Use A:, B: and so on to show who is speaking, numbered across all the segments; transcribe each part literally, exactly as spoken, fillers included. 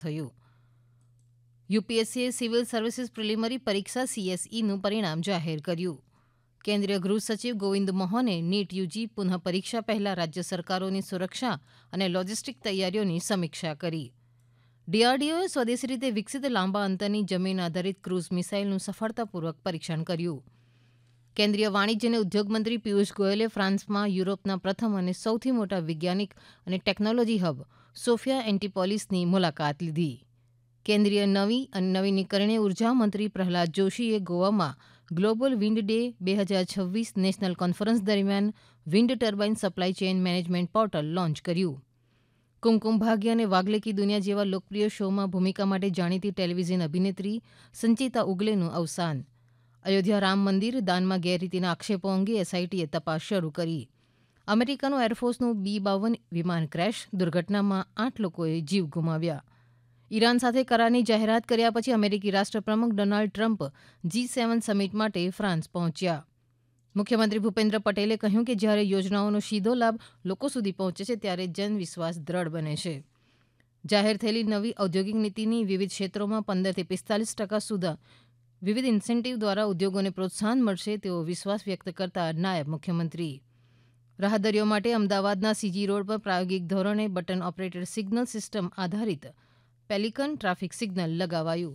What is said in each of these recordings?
A: થયું. યુપીએસસીએ civil services preliminary પરીક્ષા સીએસઈનું પરિણામ જાહેર કર્યું. કેન્દ્રીય ગૃહ સચિવ ગોવિંદ મોહને નીટ યુજી પુનઃ પરીક્ષા પહેલા રાજ્ય સરકારોની સુરક્ષા અને લોજિસ્ટિક તૈયારીઓની સમીક્ષા કરી. ડીઆરડીઓએ સ્વદેશી રીતે વિકસિત લાંબા અંતરની જમીન આધારિત ક્રૂઝ મિસાઇલનું સફળતાપૂર્વક પરીક્ષણ કર્યું. કેન્દ્રીય વાણિજ્ય અને ઉદ્યોગ મંત્રી પિયુષ ગોયલે ફ્રાન્સમાં યુરોપના પ્રથમ અને સૌથી મોટા વૈજ્ઞાનિક અને ટેકનોલોજી હબ સોફિયા એન્ટીપોલિસની મુલાકાત લીધી. કેન્દ્રીય નવી અને નવીનીકરણીય ઉર્જા મંત્રી પ્રહલાદ જોશીએ ગોવામાં ગ્લોબલ વિન્ડ ડે બે હજાર છવ્વીસ નેશનલ કોન્ફરન્સ દરમિયાન wind turbine supply chain management portal launch કર્યું. કુમકુમ ભાગ્ય અને વાગલે કી દુનિયા જેવા લોકપ્રિય શોમાં ભૂમિકા માટે જાણીતી ટેલિવિઝન અભિનેત્રી સંચિતા ઉગલેનું અવસાન. અયોધ્યા રામ મંદિર દાનમાં ગેરરીતિના આક્ષેપો અંગે એસઆઈટીએ તપાસ શરૂ કરી. અમેરિકાનું એરફોર્સનું બી બાવન વિમાન ક્રેશ દુર્ઘટનામાં આઠ લોકોએ જીવ ગુમાવ્યા. ઈરાન સાથે કરારની જાહેરાત કર્યા પછી અમેરિકી રાષ્ટ્રપ્રમુખ ડોનાલ્ડ ટ્રમ્પ જી સેવન સમિટ માટે ફ્રાન્સ પહોંચ્યા. મુખ્યમંત્રી ભૂપેન્દ્ર પટેલે કહ્યું કે જ્યારે યોજનાઓનો સીધો લાભ લોકો સુધી પહોંચે છે ત્યારે જનવિશ્વાસ દ્રઢ બને છે. જાહેર થયેલી નવી ઔદ્યોગિક નીતિની વિવિધ ક્ષેત્રોમાં પંદરથી પિસ્તાલીસ ટકા સુધી વિવિધ ઇન્સેન્ટિવ દ્વારા ઉદ્યોગોને પ્રોત્સાહન મળશે તેવો વિશ્વાસ વ્યક્ત કરતા નાયબ મુખ્યમંત્રી રાહદારીઓ માટે અમદાવાદના સીજી રોડ પર પ્રાયોગિક ધોરણે બટન ઓપરેટેડ સિગ્નલ સિસ્ટમ આધારિત પેલિકન ટ્રાફિક સિગ્નલ લગાવાયું.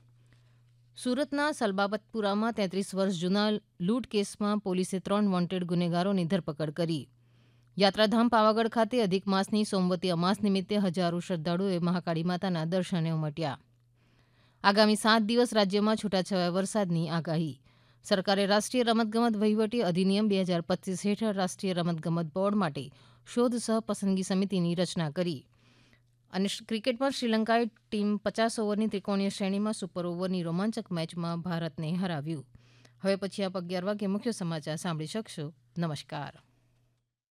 A: સુરતના સલબાબતપુરામાં તેત્રીસ વર્ષ જૂના લૂંટ કેસમાં પોલીસે ત્રણ વોન્ટેડ ગુનેગારોની ધરપકડ કરી. યાત્રાધામ પાવાગઢ ખાતે અધિક માસની સોમવતી અમાસ નિમિત્તે હજારો શ્રદ્ધાળુઓ મહાકાળી માતાના દર્શને ઉમટ્યા. આગામી સાત દિવસ રાજ્યમાં છૂટાછવાયા વરસાદની આગાહી. સરકારે રાષ્ટ્રીય રમતગમત વહીવટી અધિનિયમ બે હજાર પચીસ હેઠળ રાષ્ટ્રીય રમતગમત બોર્ડ માટે શોધ સહ પસંદગી સમિતિની રચના કરી. અને ક્રિકેટમાં શ્રીલંકાએ ટીમ પચાસ ઓવરની ત્રિકોણીય શ્રેણીમાં સુપર ઓવરની રોમાંચક મેચમાં ભારતને હરાવ્યું. હવે પછી આપ અગિયાર વાગે મુખ્ય સમાચાર સાંભળી શકશો. નમસ્કાર.